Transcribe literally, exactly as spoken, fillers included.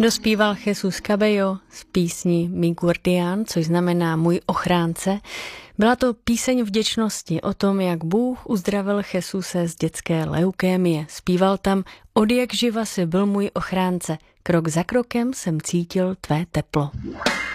Dospíval Jesus Cabello z písni Mi Guardián, což znamená Můj ochránce. Byla to píseň vděčnosti o tom, jak Bůh uzdravil Jesuse z dětské leukémie. Zpíval tam: Od jak živa si byl můj ochránce, krok za krokem jsem cítil tvé teplo.